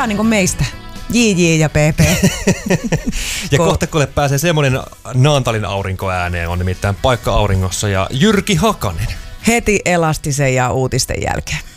Ihan niin kuin meistä. JJ ja PP. Ja kohta kuule pääsee semmonen Naantalin aurinko ääneen, on nimittäin Paikka auringossa ja Jyrki Hakanen. Heti elastisen ja uutisten jälkeen.